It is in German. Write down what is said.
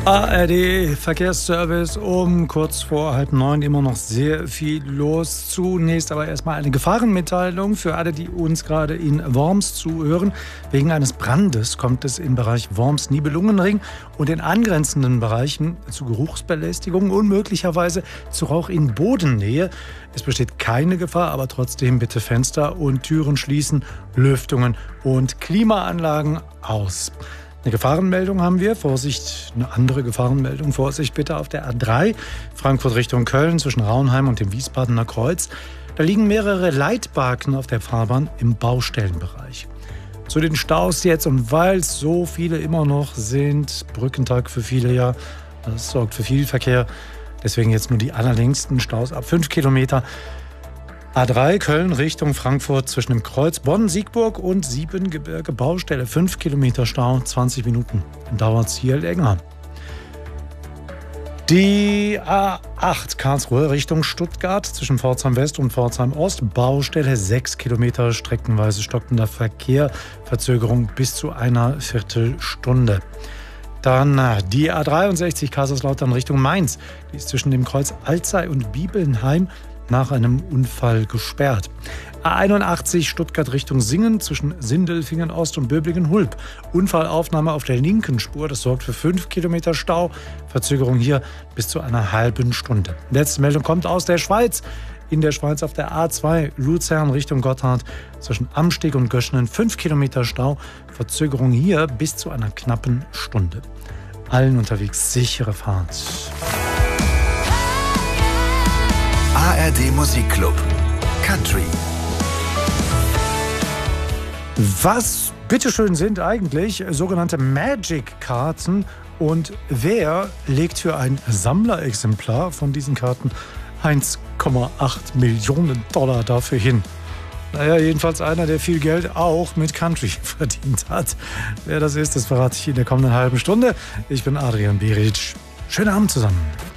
ARD Verkehrsservice um kurz vor 8:30, immer noch sehr viel los. Zunächst aber erstmal eine Gefahrenmitteilung für alle, die uns gerade in Worms zuhören. Wegen eines Brandes kommt es im Bereich Worms-Nibelungenring und in angrenzenden Bereichen zu Geruchsbelästigung und möglicherweise zu Rauch in Bodennähe. Es besteht keine Gefahr, aber trotzdem bitte Fenster und Türen schließen, Lüftungen und Klimaanlagen aus. Eine Gefahrenmeldung haben wir. Vorsicht, eine andere Gefahrenmeldung. Vorsicht bitte auf der A3, Frankfurt Richtung Köln, zwischen Raunheim und dem Wiesbadener Kreuz. Da liegen mehrere Leitbalken auf der Fahrbahn im Baustellenbereich. Zu den Staus jetzt, und weil es so viele immer noch sind, Brückentag für viele ja, das sorgt für viel Verkehr. Deswegen jetzt nur die allerlängsten Staus ab 5 Kilometer. A3 Köln Richtung Frankfurt zwischen dem Kreuz Bonn-Siegburg und Siebengebirge Baustelle. 5 Kilometer Stau, 20 Minuten. Dann dauert es hier länger. Die A8 Karlsruhe Richtung Stuttgart zwischen Pforzheim West und Pforzheim Ost. Baustelle 6 Kilometer, streckenweise stockender Verkehr. Verzögerung bis zu einer Viertelstunde. Dann die A63 Kaiserslautern Richtung Mainz. Die ist zwischen dem Kreuz Alzey und Bibelnheim nach einem Unfall gesperrt. A81 Stuttgart Richtung Singen zwischen Sindelfingen Ost und Böblingen-Hulb. Unfallaufnahme auf der linken Spur, das sorgt für 5 Kilometer Stau. Verzögerung hier bis zu einer halben Stunde. Letzte Meldung kommt aus der Schweiz. In der Schweiz auf der A2 Luzern Richtung Gotthard zwischen Amsteg und Göschenen 5 Kilometer Stau. Verzögerung hier bis zu einer knappen Stunde. Allen unterwegs sichere Fahrt. ARD Musikclub Country. Was bitteschön sind eigentlich sogenannte Magic-Karten und wer legt für ein Sammlerexemplar von diesen Karten 1,8 Millionen Dollar dafür hin? Naja, jedenfalls einer, der viel Geld auch mit Country verdient hat. Wer das ist, das verrate ich in der kommenden halben Stunde. Ich bin Adrian Beric. Schönen Abend zusammen.